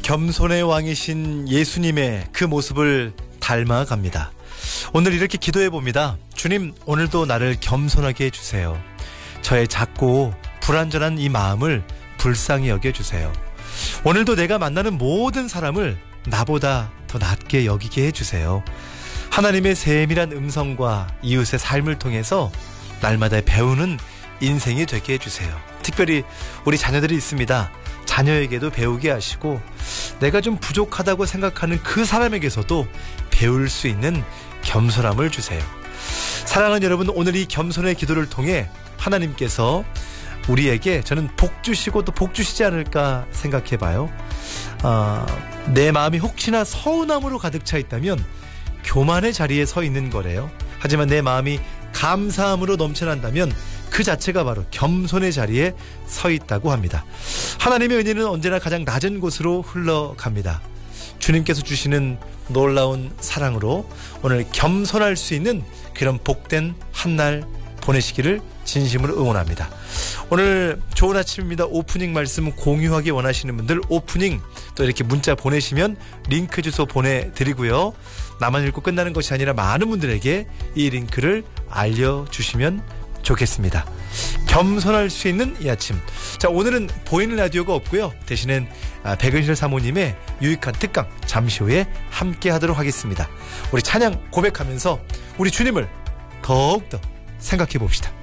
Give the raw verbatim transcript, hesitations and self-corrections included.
겸손의 왕이신 예수님의 그 모습을 닮아갑니다. 오늘 이렇게 기도해 봅니다. 주님, 오늘도 나를 겸손하게 해주세요. 저의 작고 불완전한 이 마음을 불쌍히 여겨주세요. 오늘도 내가 만나는 모든 사람을 나보다 더 낮게 여기게 해주세요. 하나님의 세밀한 음성과 이웃의 삶을 통해서 날마다 배우는 인생이 되게 해주세요. 특별히 우리 자녀들이 있습니다. 자녀에게도 배우게 하시고 내가 좀 부족하다고 생각하는 그 사람에게서도 배울 수 있는 겸손함을 주세요. 사랑하는 여러분, 오늘 이 겸손의 기도를 통해 하나님께서 우리에게 저는 복 주시고 또 복 주시지 않을까 생각해 봐요. 어, 내 마음이 혹시나 서운함으로 가득 차 있다면 교만의 자리에 서 있는 거래요. 하지만 내 마음이 감사함으로 넘쳐난다면 그 자체가 바로 겸손의 자리에 서 있다고 합니다. 하나님의 은혜는 언제나 가장 낮은 곳으로 흘러갑니다. 주님께서 주시는 놀라운 사랑으로 오늘 겸손할 수 있는 그런 복된 한날 보내시기를 진심으로 응원합니다. 오늘 좋은 아침입니다. 오프닝 말씀 공유하기 원하시는 분들 오프닝 또 이렇게 문자 보내시면 링크 주소 보내드리고요. 나만 읽고 끝나는 것이 아니라 많은 분들에게 이 링크를 알려주시면 좋겠습니다. 겸손할 수 있는 이 아침. 자, 오늘은 보이는 라디오가 없고요. 대신엔 백은실 사모님의 유익한 특강 잠시 후에 함께 하도록 하겠습니다. 우리 찬양 고백하면서 우리 주님을 더욱더 생각해 봅시다.